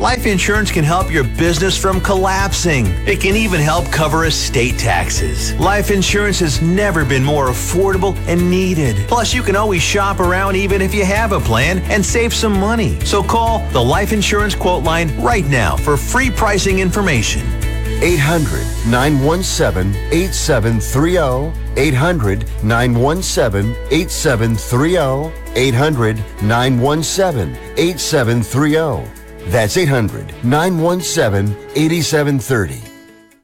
Life insurance can help your business from collapsing. It can even help cover estate taxes. Life insurance has never been more affordable and needed. Plus, you can always shop around even if you have a plan and save some money. So call the Life Insurance Quote Line right now for free pricing information. 800-917-8730. 800-917-8730. 800-917-8730. That's 800-917-8730.